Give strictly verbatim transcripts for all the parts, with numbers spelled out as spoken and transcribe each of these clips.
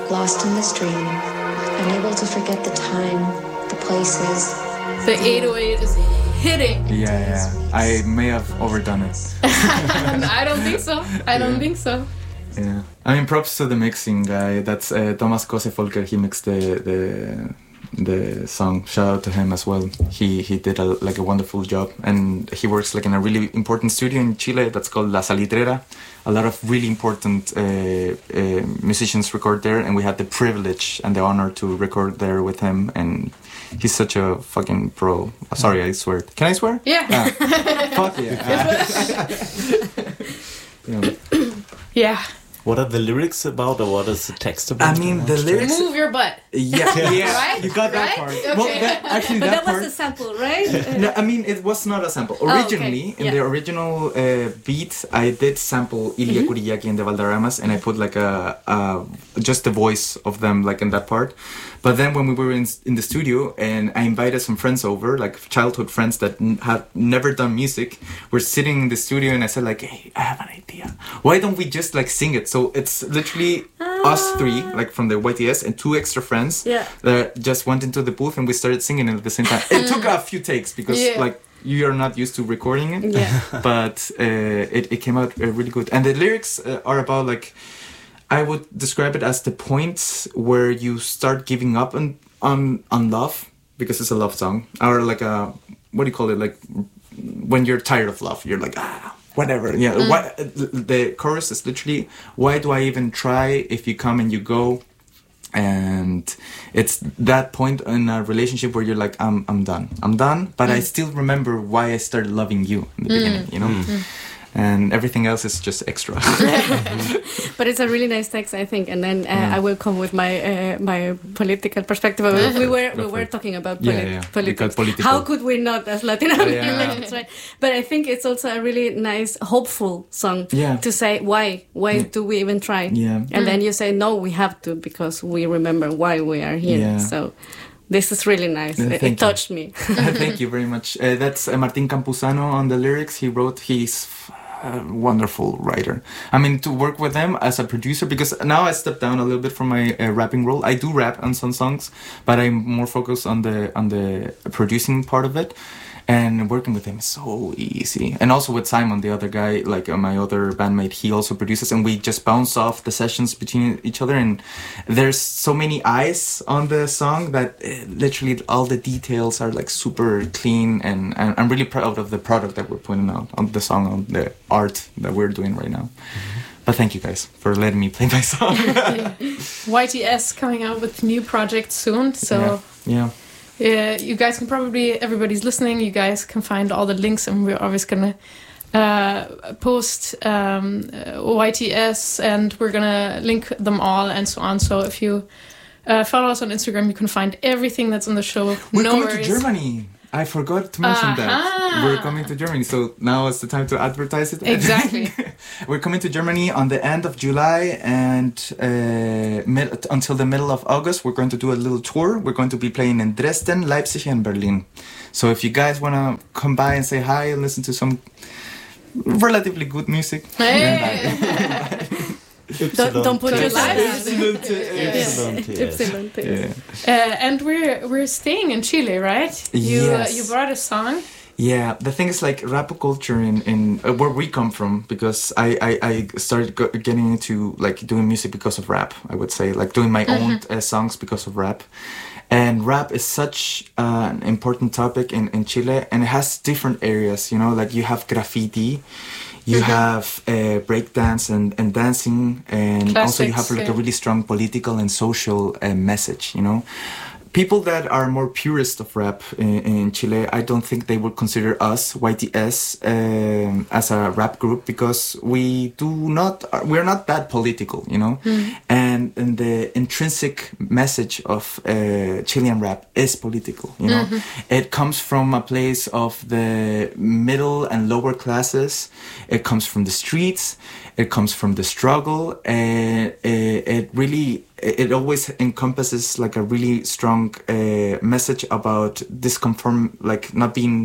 lost in this dream, unable to forget the time, the places. The eight oh eight is hitting. Yeah, yeah. I may have overdone it. I don't think so. I don't Yeah. think so. Yeah. I mean, props to the mixing guy. That's uh, Thomas Kosefolker. He mixed the the the song. Shout out to him as well. He he did a, like a wonderful job, and he works like in a really important studio in Chile that's called La Salitrera. A lot of really important uh, uh, musicians record there, and we had the privilege and the honor to record there with him. And he's such a fucking pro. Sorry, I swear. Can I swear? Yeah. Ah. Fuck yeah. yeah. Yeah. What are the lyrics about, or what is the text about? I mean, the lyrics. Move your butt. Yeah, yeah. Right? You got that Right? part. Okay. Well, that, actually, But that, that part. was the sample, right? No, I mean, it was not a sample. Oh, okay. Originally, in Yeah. the original uh, beat, I did sample Ilya Mm-hmm. Kuriyaki and the Valderramas, and I put like a, a just the voice of them like in that part. But then when we were in in the studio, and I invited some friends over, like childhood friends that n- had never done music, we're sitting in the studio, and I said like, "Hey, I have an idea. Why don't we just like sing it?" So it's literally us three, like from the Y T S, and two extra friends Yeah. that just went into the booth, and we started singing it at the same time. It took a few takes because Yeah. like you are not used to recording it, Yeah. but uh, it, it came out uh, really good. And the lyrics uh, are about like, I would describe it as the point where you start giving up on on on love, because it's a love song, or like a, what do you call it, like when you're tired of love, you're like, ah, whatever. Yeah. Mm. Why, the chorus is literally, why do I even try if you come and you go? And it's that point in a relationship where you're like, I'm I'm done. I'm done, but I still remember why I started loving you in the beginning, you know? And everything else is just extra. But it's a really nice text, I think. And then uh, Yeah. I will come with my uh, my political perspective. We were we Go for were it. talking about Yeah, polit- yeah. We politics. got political. How could we not, as Latin Americans, Yeah. right? But I think it's also a really nice, hopeful song Yeah. to say why why Yeah. do we even try? Yeah. And then you say no, we have to, because we remember why we are here. Yeah. So this is really nice. Yeah, it thank it you. touched me. Thank you very much. Uh, that's uh, Martin Campuzano on the lyrics. He wrote, he's a wonderful writer. I mean, to work with him as a producer, because now I stepped down a little bit from my uh, rapping role. I do rap on some songs, but I'm more focused on the on the producing part of it. And working with him is so easy. And also with Simon, the other guy, like uh, my other bandmate, he also produces, and we just bounce off the sessions between each other. And there's so many eyes on the song that uh, literally all the details are like super clean. And, and I'm really proud of the product that we're putting out on the song, on the art that we're doing right now. But thank you guys for letting me play my song. Y T S coming out with new projects soon. So yeah. yeah. uh, you guys can probably, everybody's listening, you guys can find all the links, and we're always going to uh, post um, uh, Y T S, and we're going to link them all and so on. So if you uh, follow us on Instagram, you can find everything that's on the show. We're no coming worries. to Germany. I forgot to mention Aha. that. We're coming to Germany, so now is the time to advertise it. Exactly. We're coming to Germany on the end of July, and uh, mid- until the middle of August, we're going to do a little tour. We're going to be playing in Dresden, Leipzig, and Berlin. So if you guys want to come by and say hi and listen to some relatively good music, then Hey. Don't, don't put your life. Excellent. Excellent. Yes. Excellent. yeah. Uh, and we're we're staying in Chile, right? You Yes. uh, you brought a song. Yeah, the thing is like rap culture in, in uh, where we come from, because I, I, I started go- getting into like doing music because of rap, I would say, like doing my own uh, songs because of rap. And rap is such uh, an important topic in, in Chile, and it has different areas, you know, like you have graffiti, you have uh, breakdance and, and dancing, and also you have Classics, like a yeah. really strong political and social uh, message, you know. People that are more purist of rap in, in Chile, I don't think they would consider us, Y T S, um, as a rap group, because we do not, we're not that political, you know? And, and the intrinsic message of uh, Chilean rap is political, you know? It comes from a place of the middle and lower classes. It comes from the streets. It comes from the struggle. And it, it really... it always encompasses like a really strong uh, message about disconform, like not being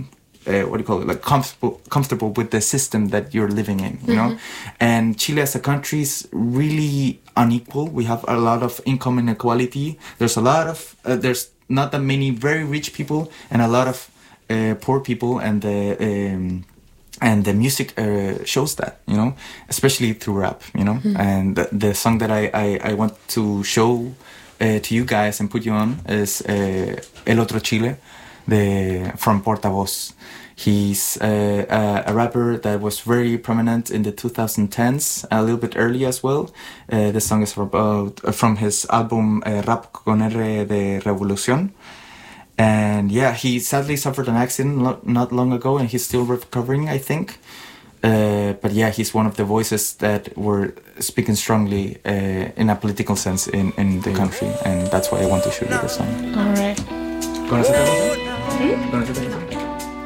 uh, what do you call it, like comfortable comfortable with the system that you're living in, you know. And Chile as a country is really unequal. We have a lot of income inequality. There's a lot of uh, there's not that many very rich people and a lot of uh, poor people, and the um, and the music uh, shows that, you know, especially through rap, you know. Mm. And the, the song that I, I, I want to show uh, to you guys and put you on is uh, El Otro Chile, the from Portavoz. He's uh, a, a rapper that was very prominent in the twenty tens, a little bit early as well. Uh, the song is about, uh, from his album uh, Rap con R de Revolución. And yeah, he sadly suffered an accident lo- not long ago, and he's still recovering, I think. Uh, but yeah, he's one of the voices that were speaking strongly uh, in a political sense in, in the country, and that's why I want to show you this song. All right. ¿Conoces esta canción? ¿Conoces esta canción?